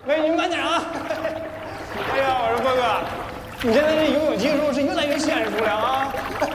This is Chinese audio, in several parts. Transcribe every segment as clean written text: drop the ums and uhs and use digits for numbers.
美女慢点啊！哎呀，我说波哥，你现在这游泳技术是越来越娴熟了啊！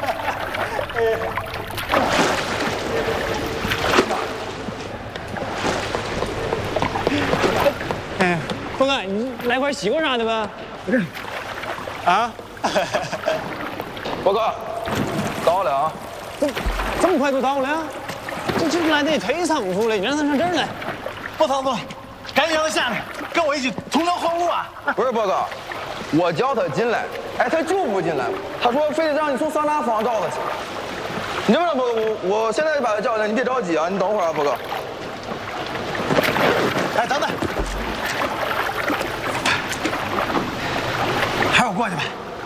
哎，波哥，你来块西瓜啥的吧？不是。啊？ 波哥，到了啊！ 这么快就到了？这来得忒仓促了，你让他上这儿来。 不仓促，赶紧让他下来，跟我一起同流合污啊！ 不是波哥，我叫他进来，哎，他就不进来，他说非得让你从桑拿房找他去。你这么着，波哥，我现在就把他叫进来，你别着急啊，你等会儿啊，波哥。 哎，等等，还是我过去吧。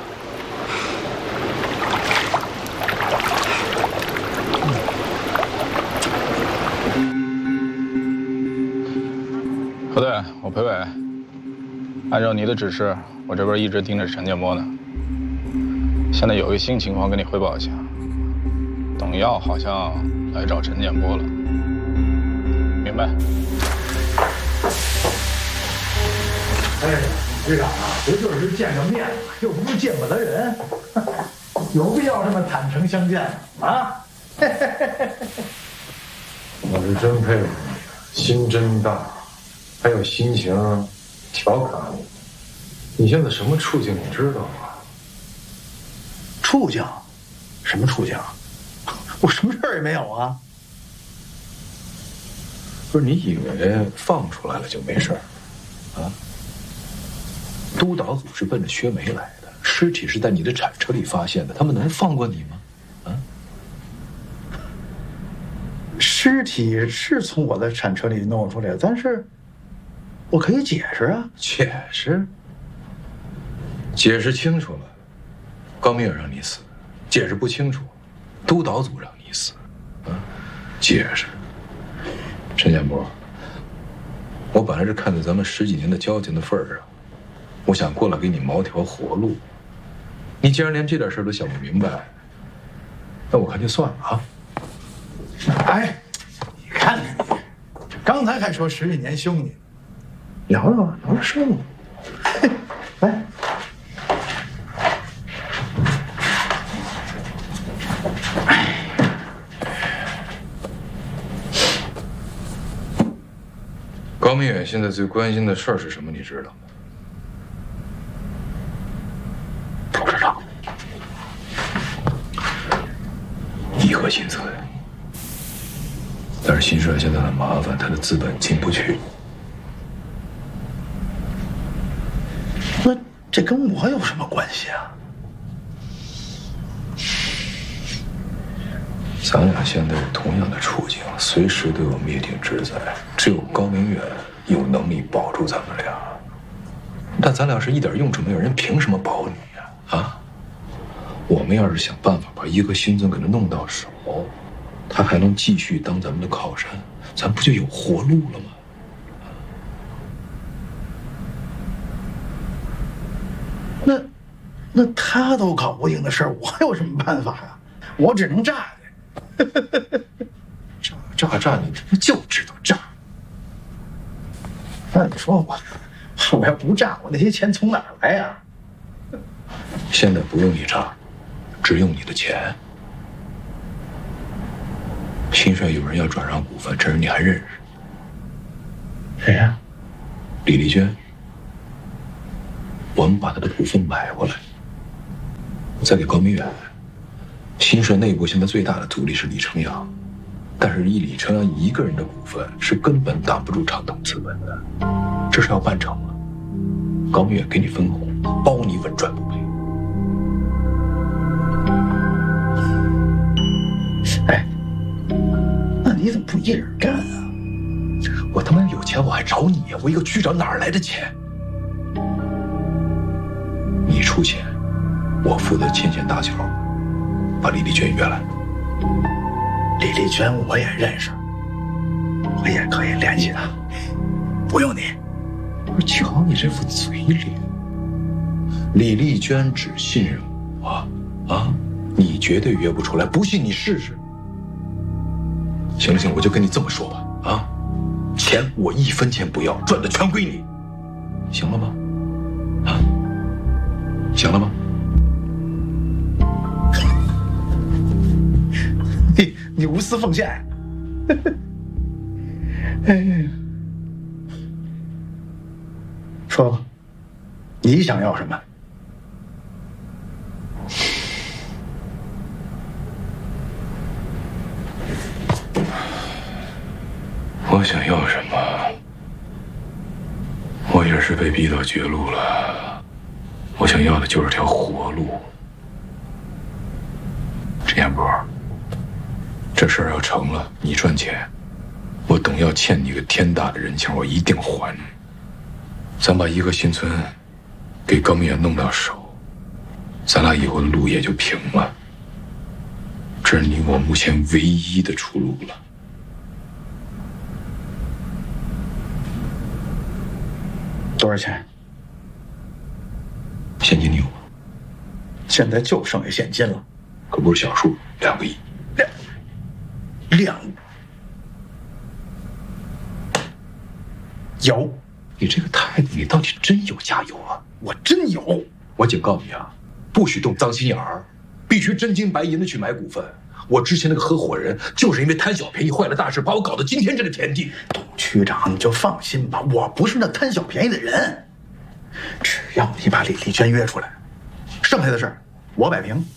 何队，我裴伟，按照你的指示，我这边一直盯着陈建波呢。现在有一个新情况跟你汇报一下，董耀好像来找陈建波了，明白？ 哎呀，队长啊，不就是见个面吗？又不是见不得人，有必要这么坦诚相见吗？啊！ 我是真佩服你，心真大。还有心情调侃我，你现在什么处境你知道吗？ 处境？什么处境？我什么事儿也没有啊！ 不是你以为放出来了就没事儿啊？督导组是奔着薛梅来的，尸体是在你的产车里发现的，他们能放过你吗？啊？ 尸体是从我的产车里弄出来的，但是我可以解释啊。 解释清楚了，高明远让你死；解释不清楚，督导组让你死。啊，解释。陈建波，我本来是看在咱们10几年的交情的份上，我想过来给你谋条活路。你既然连这点事都想不明白，那我看就算了啊。 哎，你看看你，刚才还说10几年兄弟，聊聊吧，聊聊事嘛。来。 高明远现在最关心的事儿是什么？你知道吗？ 不知道。 颐和新村，但是新帅现在很麻烦，他的资本进不去。 那这跟我有什么关系啊？ 咱俩现在是同样的处境，随时都有灭顶之灾。只有高明远有能力保住咱们俩，但咱俩是一点用处没有，人凭什么保你呀？啊！我们要是想办法把颐和新村给他弄到手，他还能继续当咱们的靠山，咱不就有活路了吗？ 那他都搞不定的事儿，我有什么办法呀？我只能炸去。 炸，你这不就知道炸？ 那你说我要不炸，我那些钱从哪儿来呀？ 现在不用你炸，只用你的钱。新帅有人要转让股份，这人你还认识？ 谁呀？ 李丽娟。我们把他的股份买回来，再给高明远。新帅内部现在最大的阻力是李成阳，但是以李成阳一个人的股份是根本挡不住长腾资本的，这是要办成吗？高明远给你分红，包你稳赚不赔。 哎，那你怎么不一人干啊？ 我他妈有钱我还找你呀！我一个局长哪儿来的钱？你出钱，我负责牵线搭桥，把李丽娟约来。 李丽娟我也认识，我也可以联系她，不用你。 不是，瞧你这副嘴脸。李丽娟只信任我啊，你绝对约不出来，不信你试试。行不行？我就跟你这么说吧，啊，钱我1分钱不要，赚的全归你。 行了吗？啊，行了吗？ 你无私奉献。哎，说吧，你想要什么？ 我想要什么？我也是被逼到绝路了。我想要的就是条活路。陈彦波，这事儿要成了，你赚钱，我董耀欠你个天大的人情，我一定还。咱把一个新村给高明远弄到手，咱俩以后的路也就平了。这是你我目前唯一的出路了。 多少钱？ 现金你有吗？ 现在就剩下现金了， 可不是小数，2个亿。 2有。 你这个态度，你到底真有加油啊？ 我真有。 我警告你啊，不许动脏心眼儿，必须真金白银的去买股份。我之前那个合伙人就是因为贪小便宜坏了大事，把我搞到今天这个田地。 董区长，你就放心吧，我不是那贪小便宜的人。只要你把李丽娟约出来，剩下的事儿我摆平。